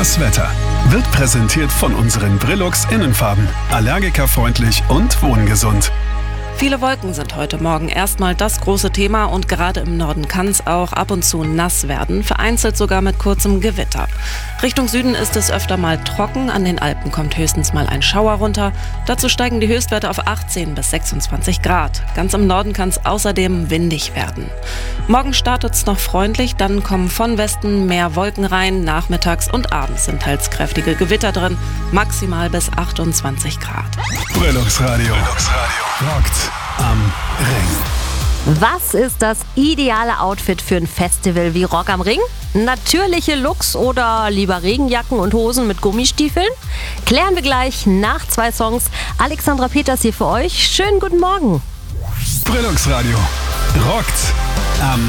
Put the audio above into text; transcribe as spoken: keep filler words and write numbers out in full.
Das Wetter wird präsentiert von unseren Brillux Innenfarben. Allergikerfreundlich und wohngesund. Viele Wolken sind heute Morgen erstmal das große Thema und gerade im Norden kann es auch ab und zu nass werden, vereinzelt sogar mit kurzem Gewitter. Richtung Süden ist es öfter mal trocken, an den Alpen kommt höchstens mal ein Schauer runter. Dazu steigen die Höchstwerte auf achtzehn bis sechsundzwanzig Grad. Ganz im Norden kann es außerdem windig werden. Morgen startet es noch freundlich, dann kommen von Westen mehr Wolken rein. Nachmittags und abends sind teils kräftige Gewitter drin, maximal bis achtundzwanzig Grad. Brillux Radio. Rockt am Ring. Was ist das ideale Outfit für ein Festival wie Rock am Ring? Natürliche Looks oder lieber Regenjacken und Hosen mit Gummistiefeln? Klären wir gleich nach zwei Songs. Alexandra Peters hier für euch. Schönen guten Morgen. Brillux Radio. Rockt am